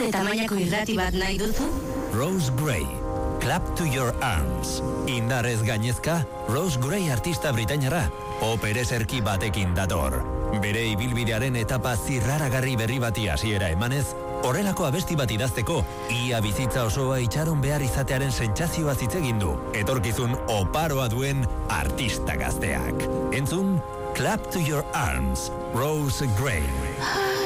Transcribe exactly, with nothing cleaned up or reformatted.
Zure tamainako irrati bat nahi duzu? Rose Gray, Clap to Your Arms. Indarrez gainezka, Rose Gray artista britainarra, opereserki batekin dator. Bere ibilbidearen etapa zirraragarri berri bati hasiera emanez, horrelako abesti bat idazteko, ia bizitza osoa itxaron behar izatearen sentsazioa zitzegin du, etorkizun oparoa duen artista gazteak. Entzun, Clap to Your Arms, Rose Gray.